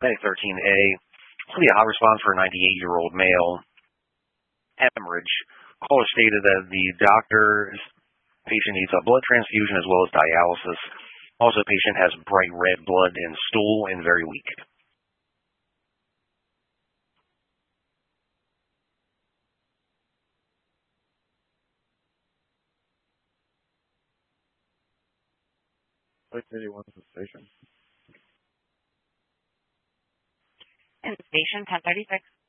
Medic 13A. Please a hot response for a 98-year-old male. Hemorrhage. Caller stated that the patient needs a blood transfusion as well as dialysis. Also, patient has bright red blood in stool and very weak. Flight 81 to the station. And station 1036.